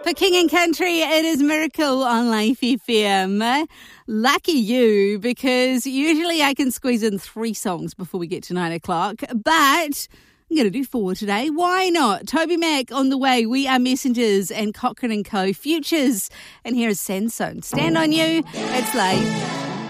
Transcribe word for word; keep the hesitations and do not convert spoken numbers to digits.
For King and Country, it is Miracle on Life F M. Lucky you, because usually I can squeeze in three songs before we get to nine o'clock, but I'm going to do four today. Why not? Toby Mac on the way. We Are Messengers and Cochrane and Co. Futures. And here is Sansone. Stand on You. It's late.